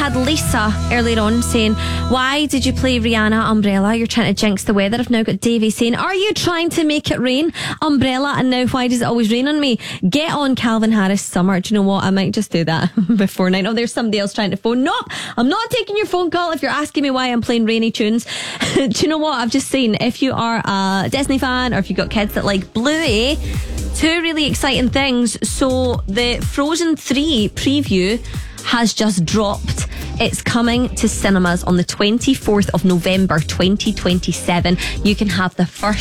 had Lisa earlier on saying, why did you play Rihanna Umbrella? You're trying to jinx the weather. I've now got Davey saying, are you trying to make it rain? Umbrella, and now why does it always rain on me? Get on Calvin Harris Summer. Do you know what? I might just do that before 9. Oh, there's somebody else trying to phone. No, I'm not taking your phone call if you're asking me why I'm playing rainy tunes. Do you know what? I've just seen, if you are a Disney fan or if you've got kids that like Bluey, two really exciting things. So the Frozen 3 preview has just dropped. It's coming to cinemas on the 24th of November 2027. You can have the first